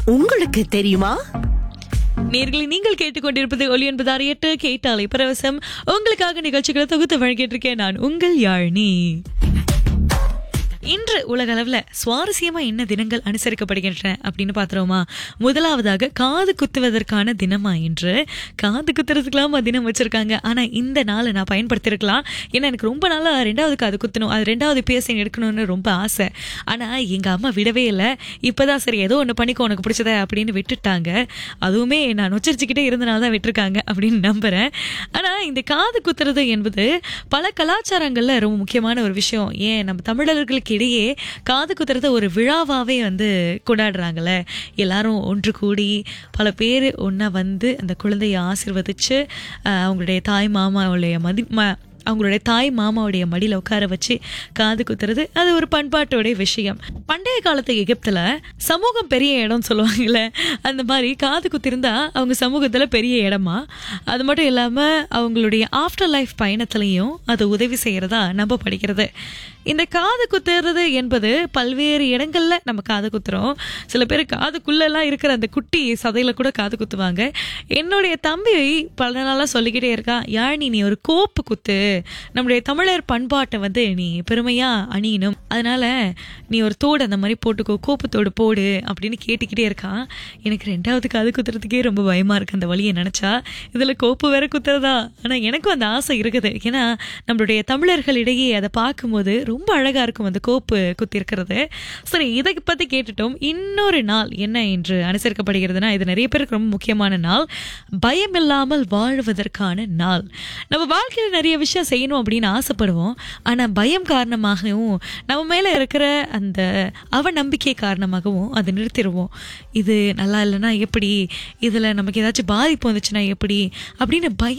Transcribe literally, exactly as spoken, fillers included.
உங்களுக்கு தெரியுமா? நேர்களை நீங்கள் கேட்டுக்கொண்டிருப்பது ஒலி என்பது அறியட்டு கேட்டாலை பரவசம். உங்களுக்காக நிகழ்ச்சிகளை தொகுத்து வழங்கிட்டு இருக்கேன் நான் உங்கள் யாழினி. இன்று உலக அளவுல சுவாரஸ்யமா என்ன தினங்கள் அனுசரிக்கப்படுகின்றன அப்படின்னு பாத்துறோமா? முதலாவதாக காது குத்துவதற்கான தினமா இன்று. காது குத்துறதுக்கெல்லாம் தினம் வச்சிருக்காங்க. ஆனா இந்த நாளை நான் பயன்படுத்திருக்கலாம். ஏன்னா எனக்கு ரொம்ப நாளா ரெண்டாவது காது குத்தணும், அது ரெண்டாவது பியர்சிங் எடுக்கணும்னு ரொம்ப ஆசை. ஆனா எங்க அம்மா விடவே இல்லை. இப்பதான் சரி ஏதோ ஒண்ணு பண்ணிக்கோ உனக்கு பிடிச்சத அப்படின்னு விட்டுட்டாங்க. அதுவுமே நான் உச்சரிச்சுக்கிட்டே இருந்தனால தான் விட்டுருக்காங்க அப்படின்னு நம்புறேன். ஆனா இந்த காது குத்துறது என்பது பல கலாச்சாரங்கள்ல ரொம்ப முக்கியமான ஒரு விஷயம். ஏன் நம்ம தமிழர்களுக்கு இடையே காது குத்துறத ஒரு விழாவாவே வந்து கொண்டாடுறாங்கல்ல. எல்லாரும் ஒன்று கூடி பல பேர் ஒன்னா வந்து அந்த குழந்தையை ஆசீர்வதிச்சு அவங்களுடைய தாய் மாமாவுடைய மதி அவங்களுடைய தாய் மாமாவுடைய மடியில உட்கார வச்சு காது குத்துறது அது ஒரு பண்பாட்டோடைய விஷயம். பண்டைய காலத்து எகிப்துல சமூகம் பெரிய இடம் சொல்லுவாங்கல்ல, அந்த மாதிரி காது குத்திருந்தா அவங்க சமூகத்துல பெரிய இடமா. அது மட்டும் இல்லாம அவங்களுடைய ஆஃப்டர் லைஃப் பயணத்திலையும் அது உதவி செய்யறதா நம்ப படிக்கிறது. இந்த காது குத்துறது என்பது பல்வேறு இடங்கள்ல நம்ம காது குத்துறோம். சில பேர் காதுக்குள்ளெல்லாம் இருக்கிற அந்த குட்டி சதையில கூட காது குத்துவாங்க. என்னுடைய தம்பி பல நாளா சொல்லிக்கிட்டே இருக்கான், யாழினி நீ ஒரு கோப்பு குத்து, நம்முடைய தமிழர் பண்பாட்டை வந்து நீ பெருமையா அணியணும், அதனால நீ ஒரு தோடு அந்த மாதிரி போட்டுக்கோ, கோப்பு தோடு போடு அப்படின்னு கேட்டுக்கிட்டே இருக்கான். எனக்கு ரெண்டாவது காது குத்துறதுக்கே ரொம்ப பயமா இருக்கு அந்த வழியை நினைச்சா. இதுல கோப்பு வேற குத்துறதா? ஆனா எனக்கும் அந்த ஆசை இருக்குது. ஏன்னா நம்மளுடைய தமிழர்களிடையே அதை பார்க்கும்போது ரொம்ப அழகா இருக்கும் அந்த கோப்பு குத்தி இருக்கிறது. சரி, இதை பத்தி கேட்டுட்டோம். இன்னொரு நாள் என்ன என்று அனுசரிக்கப்படுகிறதுனா, இது நிறைய பேருக்கு ரொம்ப முக்கியமான நாள், பயம் இல்லாமல் வாழ்வதற்கான நாள். நம்ம வாழ்க்கையில நிறைய விஷயம் செய்யணும் அப்படின்னு ஆசைப்படுவோம். ஆனா பயம் காரணமாகவும் நம்ம மேல இருக்கிற அந்த அவ நம்பிக்கை காரணமாகவும் அதை நிறுத்திடுவோம். இது நல்லா இல்லைன்னா எப்படி, இதுல நமக்கு ஏதாச்சும் பாதிப்பு வந்துச்சுன்னா எப்படி அப்படின்னு பயம்